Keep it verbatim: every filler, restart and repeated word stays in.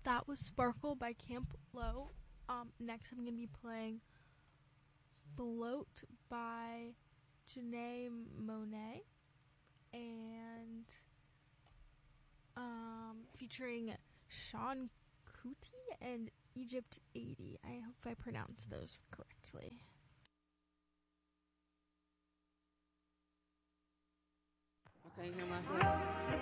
That was Sparkle by Camp Low. Um, next I'm going to be playing Bloat by Janae Monet. And um, featuring Sean Kuti and Egypt eighty. I hope I pronounced those correctly. Okay, hear myself.